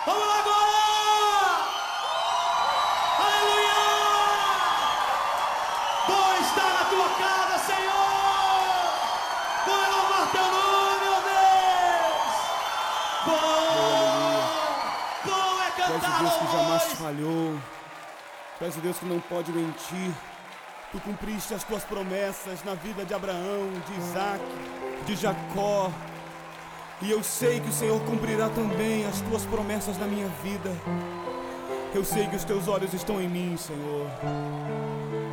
Vamos lá agora! Aleluia! Bom estar na tua casa, Senhor! Bom é louvar teu nome, meu Deus! Bom é Tu és o cantar Deus que jamais louvores! falhou. Tu és o Deus que não pode mentir. Tu cumpriste as tuas promessas na vida de Abraão, de Isaac, de Jacó. E eu sei que o Senhor cumprirá também as tuas promessas na minha vida. Eu sei que os teus olhos estão em mim, Senhor.